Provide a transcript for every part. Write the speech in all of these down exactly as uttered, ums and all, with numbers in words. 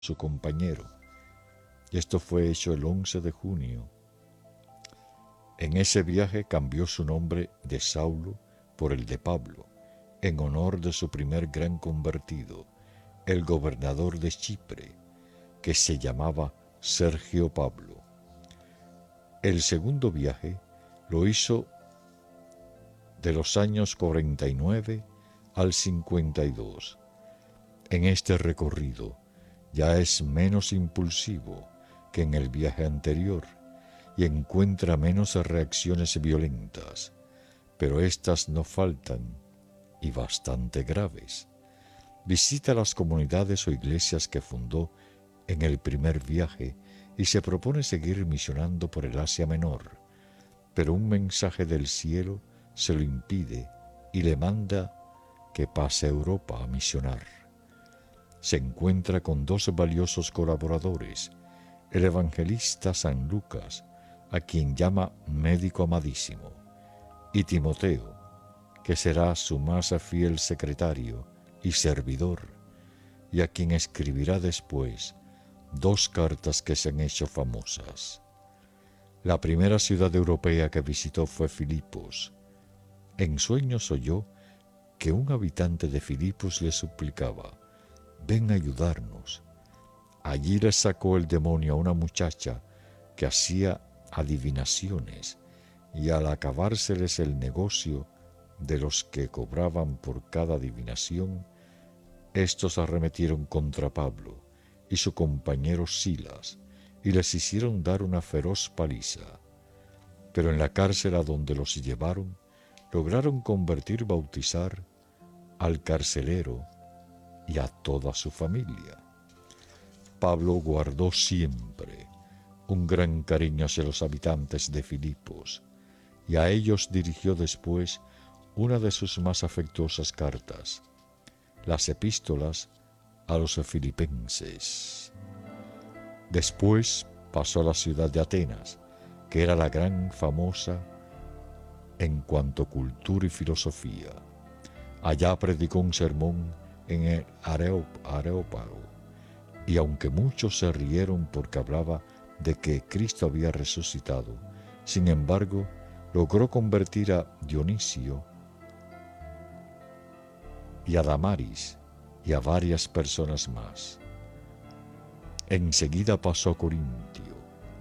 su compañero. Y esto fue hecho el once de junio. En ese viaje cambió su nombre de Saulo por el de Pablo, en honor de su primer gran convertido, el gobernador de Chipre, que se llamaba Sergio Pablo. El segundo viaje lo hizo de los años cuarenta y nueve al cincuenta y dos. En este recorrido ya es menos impulsivo que en el viaje anterior y encuentra menos reacciones violentas, pero éstas no faltan y bastante graves. Visita las comunidades o iglesias que fundó en el primer viaje y se propone seguir misionando por el Asia Menor, pero un mensaje del cielo se lo impide y le manda que pase a Europa a misionar. Se encuentra con dos valiosos colaboradores, el evangelista San Lucas, a quien llama médico amadísimo, y Timoteo, que será su más fiel secretario y servidor, y a quien escribirá después dos cartas que se han hecho famosas. La primera ciudad europea que visitó fue Filipos. En sueños oyó que un habitante de Filipos le suplicaba: ven a ayudarnos. Allí le sacó el demonio a una muchacha que hacía adivinaciones, y al acabárseles el negocio de los que cobraban por cada adivinación, estos arremetieron contra Pablo y su compañero Silas, y les hicieron dar una feroz paliza. Pero en la cárcel a donde los llevaron, lograron convertir, bautizar al carcelero y a toda su familia. Pablo guardó siempre un gran cariño hacia los habitantes de Filipos, y a ellos dirigió después una de sus más afectuosas cartas, las epístolas a los filipenses. Después pasó a la ciudad de Atenas, que era la gran famosa en cuanto a cultura y filosofía. Allá predicó un sermón en el Areópago, y aunque muchos se rieron porque hablaba de que Cristo había resucitado, sin embargo, logró convertir a Dionisio y a Damaris y a varias personas más. Enseguida pasó a Corintio,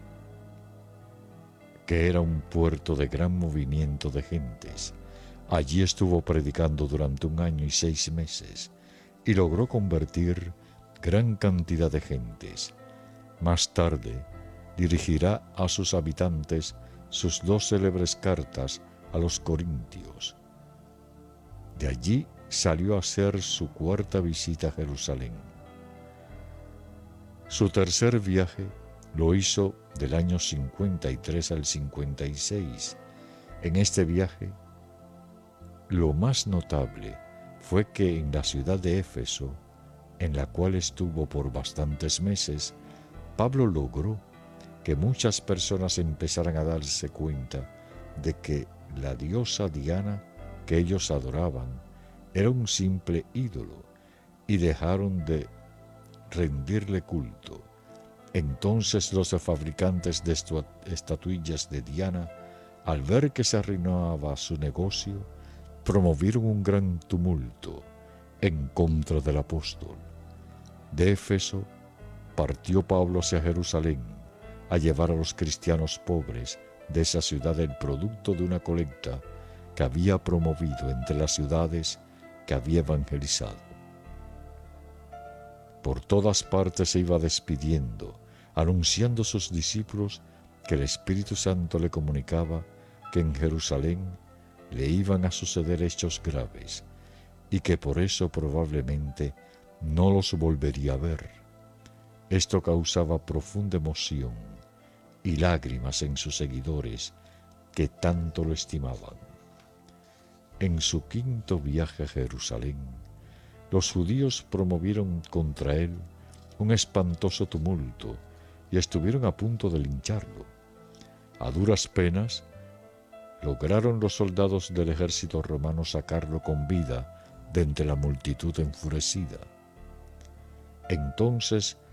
que era un puerto de gran movimiento de gentes. Allí estuvo predicando durante un año y seis meses y logró convertir gran cantidad de gentes. Más tarde dirigirá a sus habitantes sus dos célebres cartas a los corintios. De allí salió a hacer su cuarta visita a Jerusalén. Su tercer viaje lo hizo del año cincuenta y tres al cincuenta y seis. En este viaje, lo más notable fue que en la ciudad de Éfeso, en la cual estuvo por bastantes meses, Pablo logró que muchas personas empezaran a darse cuenta de que la diosa Diana que ellos adoraban era un simple ídolo y dejaron de rendirle culto. Entonces los fabricantes de estatuillas de Diana, al ver que se arruinaba su negocio, promovieron un gran tumulto en contra del apóstol. De Éfeso partió Pablo hacia Jerusalén a llevar a los cristianos pobres de esa ciudad el producto de una colecta que había promovido entre las ciudades que había evangelizado. Por todas partes se iba despidiendo, anunciando a sus discípulos que el Espíritu Santo le comunicaba que en Jerusalén le iban a suceder hechos graves y que por eso probablemente no los volvería a ver. Esto causaba profunda emoción y lágrimas en sus seguidores que tanto lo estimaban. En su quinto viaje a Jerusalén, los judíos promovieron contra él un espantoso tumulto y estuvieron a punto de lincharlo. A duras penas, lograron los soldados del ejército romano sacarlo con vida de entre la multitud enfurecida. Entonces